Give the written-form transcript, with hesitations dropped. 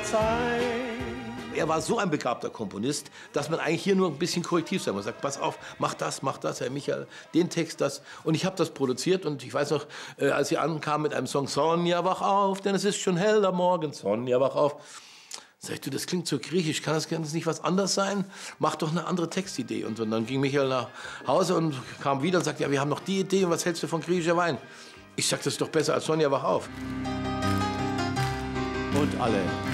Zeit. Er war so ein begabter Komponist, dass man eigentlich hier nur ein bisschen korrektiv sein muss. Man sagt, pass auf, mach das, Herr Michael, den Text, das. Und ich habe das produziert und ich weiß noch, als sie ankam mit einem Song, Sonja, wach auf, denn es ist schon hell am Morgen, Sonja, wach auf. Sag ich, du, das klingt so griechisch, kann das nicht was anderes sein? Mach doch eine andere Textidee. Und dann ging Michael nach Hause und kam wieder und sagte, ja, wir haben noch die Idee und was hältst du von griechischer Wein? Ich sag, das ist doch besser als Sonja, wach auf. Und alle